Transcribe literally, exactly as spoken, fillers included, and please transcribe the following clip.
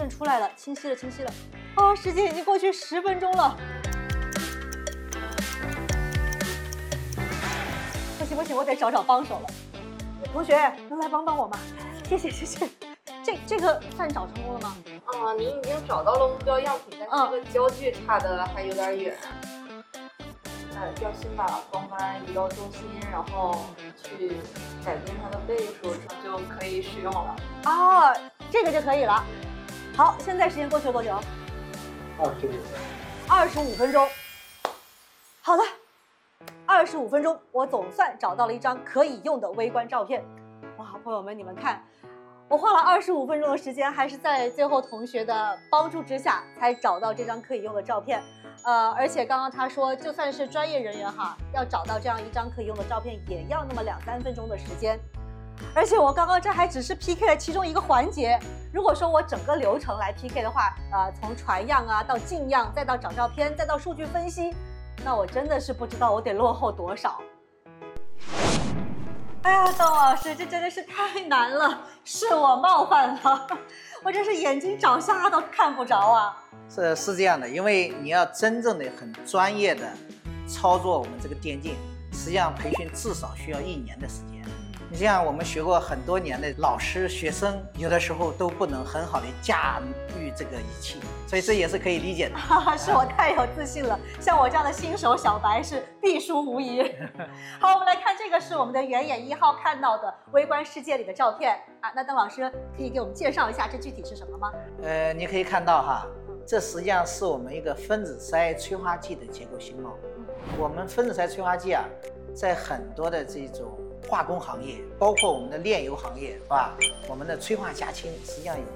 证出来了，清晰了，清晰了。哦，时间已经过去十分钟了。不行不行，我得找找帮手了。同学，能来帮帮我吗？谢谢谢谢。这这个算找成功了吗？ 啊，您已经找到了目标样品，但是这个焦距差的还有点远。呃，要先把光斑移到中心，然后去改变它的倍数，这样就可以使用了。 哦，这个就可以了。好，现在时间过去了多久？ 二十五分。 二十五分钟。好的，二十五分钟，我总算找到了一张可以用的微观照片。哇，朋友们，你们看，我花了二十五分钟的时间，还是在最后同学的帮助之下，才找到这张可以用的照片。呃，而且刚刚他说，就算是专业人员哈，要找到这样一张可以用的照片，也要那么两三分钟的时间。而且我刚刚这还只是 P K 了其中一个环节，如果说我整个流程来 P K 的话，呃，从传样啊到进样，再到找照片，再到数据分析，那我真的是不知道我得落后多少。哎呀，邓老师，这真的是太难了，是我冒犯了，我真是眼睛找瞎都看不着啊。 是是这样的，因为你要真正的很专业的操作我们这个电竞，实际上培训至少需要一年的时间。你像我们学过很多年的老师、学生，有的时候都不能很好的驾驭这个仪器，所以这也是可以理解的。 是我太有自信了，像我这样的新手小白是必输无疑。好，我们来看这个是我们的原眼一号看到的微观世界里的照片啊。那邓老师可以给我们介绍一下这具体是什么吗？ 呃，你可以看到哈，这实际上是我们一个分子筛催化剂的结构形貌。我们分子筛催化剂啊，在很多的这种化工行业，包括我们的炼油行业，是吧？我们的催化加氢实际上有